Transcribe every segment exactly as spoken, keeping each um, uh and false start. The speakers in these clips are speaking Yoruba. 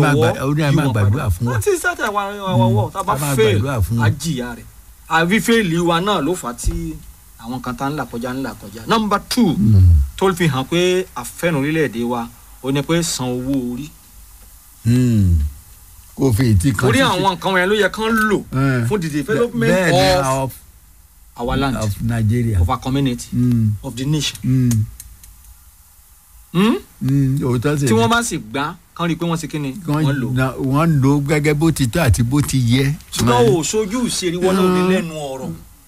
jọ̀wọ́ ó ní ẹ máa gbàdúrà fún wa. láti sátẹ̀ wa wọ́wọ́ tá a bá fail á jìyà rẹ̀ àbí fail wa náà ló fà á tí àwọn kan tá ń là kọjá ń là kọjá. number two tó fi hàn pé àfẹ́ràn orílẹ̀-èdè wa ó ní pé san owó orí. kò fi ìtì kan. orí àwọn nǹkan wọ̀nyẹn ló yẹ kán lò fún the development of our land of Nigeria of our community mm. of the nation. tí wọ́n bá sì gbá kán rí i pé wọ́n ṣe kí ni wọ́n lò. wọ́n lò gẹ́gẹ́ bó ti tó àti bó ti yẹ. ṣùgbọ́n o sojú ìṣeré wọn náà ní lẹ́nu ọ̀rọ̀.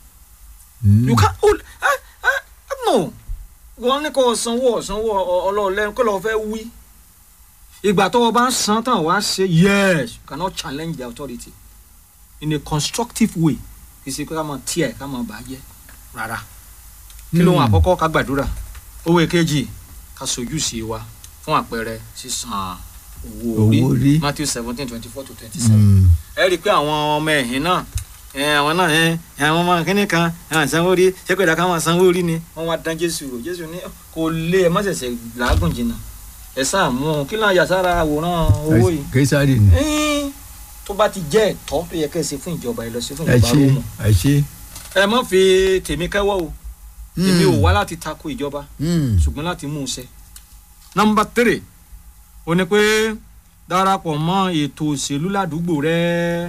you can't hold eh, eh, no wọ́n ní kó sanwó sanwó ọlọ́ọ̀lẹ́nu kó lọ́ọ́ fẹ́ wí. ìgbà tó o bá ń san tán wàá ṣe yes you cannot challenge the authority in a constructive way. kì í ṣe pé ká máa tiẹ̀ ká máa bàjẹ́ rárá. kí ló ń àkọ́kọ́ ká gbàdúrà owó èkejì ká sojú sí wa fún àpẹẹrẹ sísan owó orí Matthew seventeen twenty four to twenty seven. ẹ rí i pé àwọn ọmọ ẹ̀hìn náà àwọn náà àwọn ọmọ kínní kan sanwó orí ṣé pé ìdáká máa sanwó orí ni wọ́n wá dán Jésù rò Jésù ní kò lé ẹ má ṣẹ̀ṣẹ̀ làágùn jìnnà ẹ sáà mú un kí náà yà sára àwòrán owó yìí. Késárì ni. tó bá ti jẹ́ ẹ̀tọ́ tó yẹ kẹ́ ẹ ṣe fún ìjọba ẹ lọ sí fún ìjọba Róòmù. ẹ ṣe ẹ má fi tèmi kẹ́wọ́ o èmi ò wá láti tako ìjọba ṣùgbọ́n láti mú un ṣe. nọ́mbà three ó ní pé darapọ̀ mọ́ ètò òṣèlú ládùúgbò rẹ.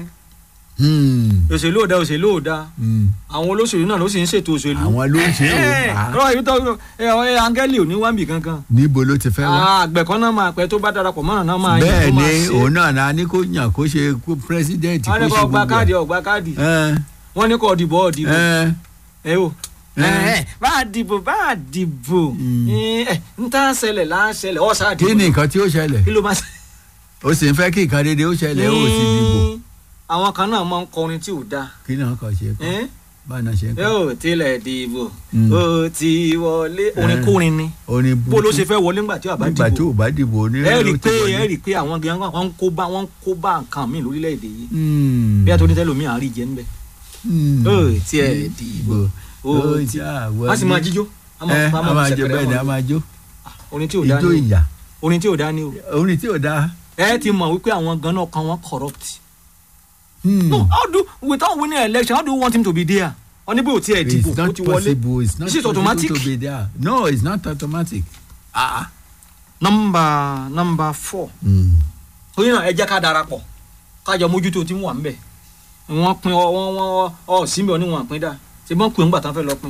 òṣèlú ò da òṣèlú ò da àwọn olóṣèlú náà ló sì ń ṣètò òṣèlú. àwọn ló ń ṣe o. ọ̀rọ̀ ibi tó ẹ áńgẹ́lì ò ní wáǹbì kankan. níbo ló ti fẹ́ wá. àgbẹ̀ kan náà máa pẹ́ tó bá darapọ̀ mọ́ náà máa yàn kó máa ṣe. bẹ́ẹ̀ ni òun náà náà ní kó yàn kó ṣe pírẹsidẹ́ǹtì kó ṣe gbogbo. wọ́n ní kó gba káàdì ọ̀gbà káàdì wọ́n ní kó dìbò ọ̀dìbò ẹ o bá a dìbò bá a dìbò n tá a ṣẹlẹ̀ là á ṣẹlẹ̀ ọ̀ sá dìbò. kí ni nǹkan tí ó ṣẹlẹ̀. kí ló máa ṣe. ó sì ń fẹ́ kí nǹkan dédé ó ṣẹlẹ̀ ó sì dìbò. àwọn kan náà máa ń kọrin tí ò dáa. kí náà kàn ṣe kọ́ bá a náà ṣe kọ́. yóò tilẹ̀ dìbò ó ti wọlé orin kórin ni bó ló ṣe fẹ́ wọlé ńgbà tí ò bá dìbò. nígbà tí ò bá dìbò onírẹ́ ló ti wọlé. ẹ rí i pé àwọn gan wọn kó bá wọn kó bá nǹkan míì lórílẹ̀‐èdè yìí bí a tó ní tẹ́lómi àárí jẹ́ ńbẹ. ó tiẹ̀ dìbò ó ti wọ́n sì máa jíjó. a máa jó bẹ́ẹ̀ ni a máa jó. orin tí ò dá ni o orin tí ò dá ni o. orin tí ò dá. ẹ ti mọ̀ wípé àwọn gan náà kan wọ́n corrupt. Hmm. No, how do without winning an election, how do you want him to be there? Oni bo ti e dìbò ó ti wọlé. It's not Is it automatic? To be there. No, it's not automatic. Ah. Number number four. Mm. Oyin na ẹ jẹ́ ká darapọ̀. Ká jọ mójútó tí wọ́n wà ńbẹ̀. Wọ́n pín wọ́n wọ́n ọ sí mi oni wọ́n pín dá. Ṣé bon pín ngba tán fẹ́ lọ pín.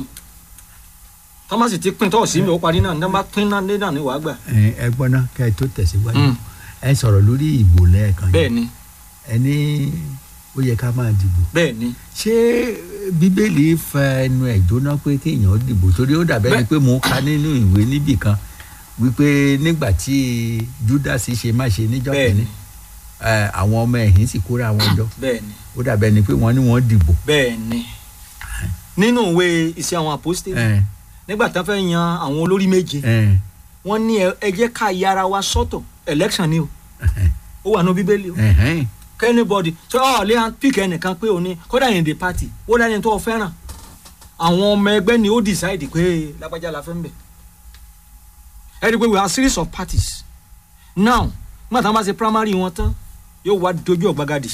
Tán bá sì ti pín tó sí mi ó parí náà, tán bá pín náà ní náà ni wàá gbà. Ẹ gbọ́ náà kẹ́ tó tẹ̀síwájú. Ẹ sọ̀rọ̀ lórí ìbò lẹ́ẹ̀kan. Bẹ́ẹ̀ni. Ẹni ó yẹ ká máa dìbò. Bẹ́ẹ̀ni. Ṣé bíbélì fa ẹnu ẹ̀ jóná pé kéèyàn dìbò torí ó dàbẹ́ ni pé mo kà nínú ìwé níbì kan wípé nígbà tí Júdásì ṣe má ṣe níjọ́ kìíní àwọn ọmọ ẹ̀yìn sì kóra wọn jọ. Bẹ́ẹ̀ni. ó dàbẹ́ ni pé wọ́n ní wọ́n dìbò. Bẹ́ẹ̀ni. nínú ìwé Iṣẹ́ àwọn Àpọ́stélì nígbà tí wọ́n fẹ́ yan àwọn olórí méje wọ́n ní ẹ jẹ́ ká yára wa sọ́tọ̀ election ni o ó wà ní bíbélì o. Anybody so ọ lè hàn pick ẹnìkan pé òní kódà in the party ó lẹ́ni tó fẹ́ràn àwọn ọmọ ẹgbẹ́ ni ó decide pé lágbájá la fẹ́ ń bẹ̀. ẹ rí i pé we have series of parties now nígbà tí wọ́n bá ṣe primary wọn tán yóò wá dojú ọ̀gbagadì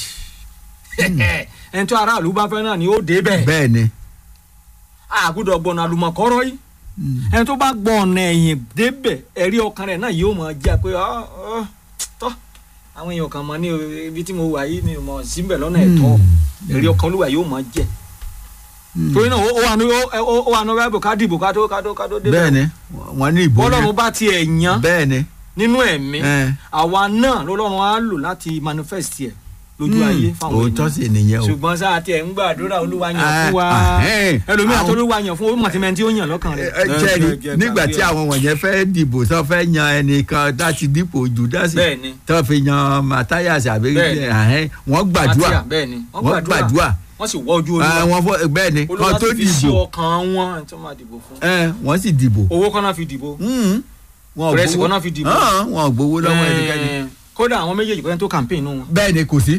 ẹni tó aráàlú bá fẹ́ náà ni ó dé bẹ́ẹ̀. bẹ́ẹ̀ ni. àgùdọ̀ gbọ̀nà àlùmọ̀kọ́rọ́ yìí ẹni tó bá gbọ́ ọ̀nà ẹ̀yìn débẹ̀ ẹ̀rí ọkàn rẹ̀ náà yóò máa jẹ́ pé tọ́ àwọn èèyàn kan mọ ní ibi tí mo wà yìí mi mọ síbẹ̀ lọ́nà ẹ̀tọ́ èrè ọkàn olúwa yóò máa jẹ́ torí náà ó wà ní ó wà ní báyìí ká dìbò ká tó ká tó ká tó débẹ̀. bẹ́ẹ̀ni wọn ní ìbò Ọlọ́run bá tiẹ̀ yan bẹ́ẹ̀ni nínú ẹ̀mí àwa náà lọ́lọ́run á lò láti manifest ẹ̀ lójú ayé fáwọn èèyàn òótọ́ sì nìyẹn o ṣùgbọ́n sáà tiẹ̀ ń gbàdúrà olúwa yàn fún wa ẹlòmíràn tó olúwa yàn fún ó mọ̀tìmẹ́ tí ó yàn lọ́kàn rẹ̀. jẹ́rìí nígbà tí àwọn wọ̀nyẹn fẹ́ dìbò tó fẹ́ yan ẹnìkan láti dípò Júdásì tó fi yan Màtáyàsì àbí wọ́n gbàdúrà wọ́n gbàdúrà wọ́n sì wọ́ ojú olúwa bẹ́ẹ̀ ni kan tó olúwa ti fi sí dìbò ọkàn wọn tó máa dìbò fún. wọ́n sì dìbò. owó kan náà fi dìbò rẹsì kan náà fi dìbò wọn ò gbowó lọ́wọ́ ẹnikẹ́ni. kódà àwọn méjèèjì kan tó campaign nù wọn. bẹ́ẹ̀ ni kò sí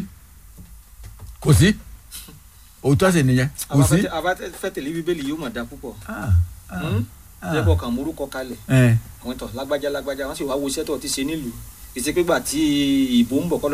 kò sí òótọ́ sì nìyẹn kò sí. abafẹ́ tẹ̀lé bíbélì yóò mọ̀ dá púpọ̀ lẹ́bọ̀ kan morúkọ kalẹ̀ àwọn ìtọ̀ lágbájá lágbájá wọ́n sì wá wo iṣẹ́ tó ti ṣe nílùú ìṣèpégbà tí ìbò ń bọ̀ kọ́